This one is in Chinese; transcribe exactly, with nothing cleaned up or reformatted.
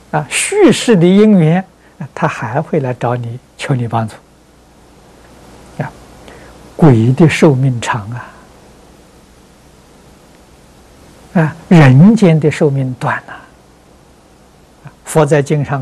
啊，续世的因缘，他还会来找你求你帮助。啊，鬼的寿命长啊，啊，人间的寿命短呐。佛在经上